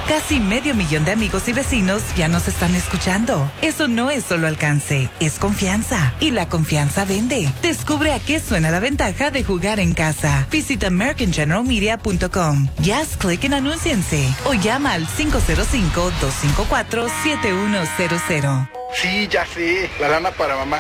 Casi 500,000 de amigos y vecinos ya nos están escuchando. Eso no es solo alcance, es confianza. Y la confianza vende. Descubre a qué suena la ventaja de jugar en casa. Visita AmericanGeneralMedia.com. Y haz clic en Anúnciense. O llama al 505-254-7100. Sí, ya sé. La lana para mamá.